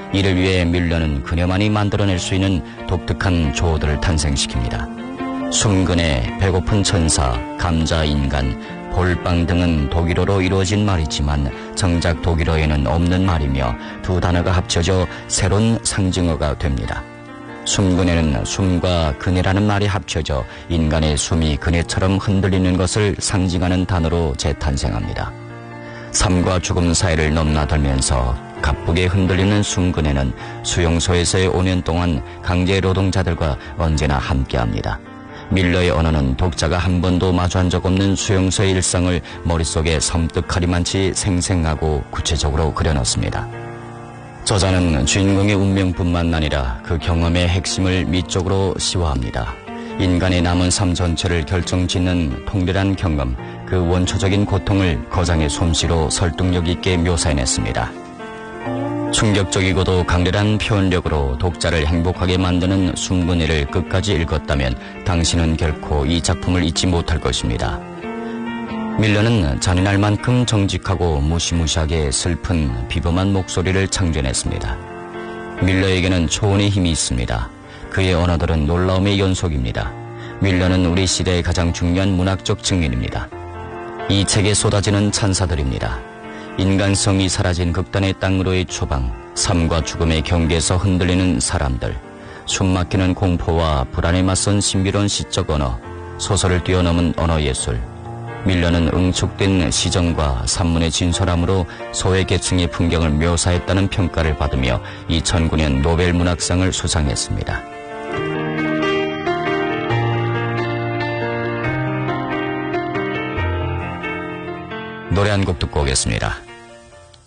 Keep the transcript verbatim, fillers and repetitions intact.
이를 위해 밀러는 그녀만이 만들어낼 수 있는 독특한 조어들을 탄생시킵니다. 숨근해, 배고픈 천사, 감자 인간, 볼빵 등은 독일어로 이루어진 말이지만 정작 독일어에는 없는 말이며 두 단어가 합쳐져 새로운 상징어가 됩니다. 숨근해는 숨과 그네라는 말이 합쳐져 인간의 숨이 그네처럼 흔들리는 것을 상징하는 단어로 재탄생합니다. 삶과 죽음 사이를 넘나들면서 가쁘게 흔들리는 숨그네는 수용소에서의 오 년 동안 강제 노동자들과 언제나 함께합니다. 밀러의 언어는 독자가 한 번도 마주한 적 없는 수용소의 일상을 머릿속에 섬뜩하리만치 생생하고 구체적으로 그려놓습니다. 저자는 주인공의 운명뿐만 아니라 그 경험의 핵심을 미적으로 시화합니다. 인간의 남은 삶 전체를 결정짓는 통렬한 경험, 그 원초적인 고통을 거장의 솜씨로 설득력 있게 묘사해냈습니다. 충격적이고도 강렬한 표현력으로 독자를 행복하게 만드는 숨근해를 끝까지 읽었다면 당신은 결코 이 작품을 잊지 못할 것입니다. 밀러는 잔인할 만큼 정직하고 무시무시하게 슬픈 비범한 목소리를 창조해냈습니다. 밀러에게는 초원의 힘이 있습니다. 그의 언어들은 놀라움의 연속입니다. 밀러는 우리 시대의 가장 중요한 문학적 증인입니다. 이 책에 쏟아지는 찬사들입니다. 인간성이 사라진 극단의 땅으로의 추방, 삶과 죽음의 경계에서 흔들리는 사람들, 숨막히는 공포와 불안에 맞선 신비로운 시적 언어, 소설을 뛰어넘은 언어 예술. 밀러는 응축된 시정과 산문의 진솔함으로 소외계층의 풍경을 묘사했다는 평가를 받으며 이천구 년 노벨 문학상을 수상했습니다. 노래 한 곡 듣고 오겠습니다.